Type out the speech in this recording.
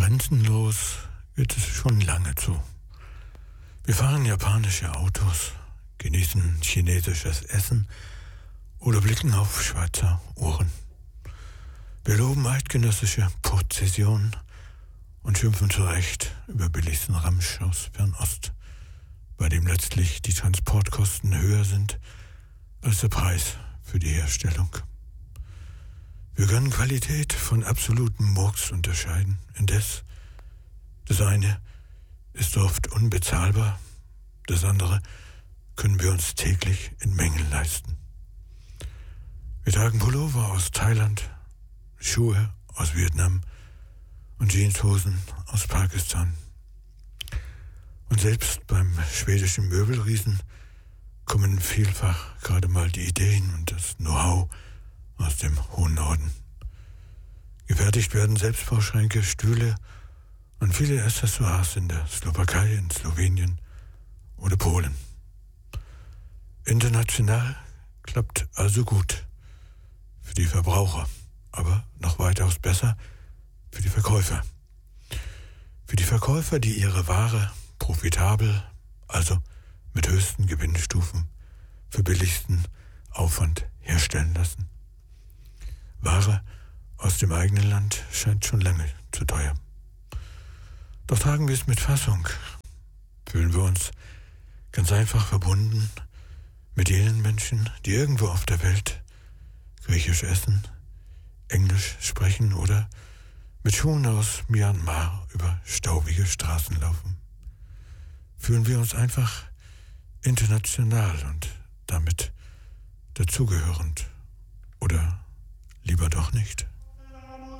Grenzenlos geht es schon lange zu. Wir fahren japanische Autos, genießen chinesisches Essen oder blicken auf Schweizer Uhren. Wir loben eidgenössische Prozessionen und schimpfen zu Recht über billigsten Ramsch aus Fernost, bei dem letztlich die Transportkosten höher sind als der Preis für die Herstellung. Wir können Qualität von absolutem Murks unterscheiden. Indes, das eine ist oft unbezahlbar, das andere können wir uns täglich in Mengen leisten. Wir tragen Pullover aus Thailand, Schuhe aus Vietnam und Jeanshosen aus Pakistan. Und selbst beim schwedischen Möbelriesen kommen vielfach gerade mal die Ideen und das Know-how aus dem hohen Norden. Gefertigt werden Selbstbauschränke, Stühle und viele Accessoires in der Slowakei, in Slowenien oder Polen. International klappt also gut für die Verbraucher, aber noch weitaus besser für die Verkäufer. Für die Verkäufer, die ihre Ware profitabel, also mit höchsten Gewinnstufen, für billigsten Aufwand herstellen lassen. Ware aus dem eigenen Land scheint schon lange zu teuer. Doch tragen wir es mit Fassung. Fühlen wir uns ganz einfach verbunden mit jenen Menschen, die irgendwo auf der Welt Griechisch essen, Englisch sprechen oder mit Schuhen aus Myanmar über staubige Straßen laufen. Fühlen wir uns einfach international und damit dazugehörend oder lieber doch nicht?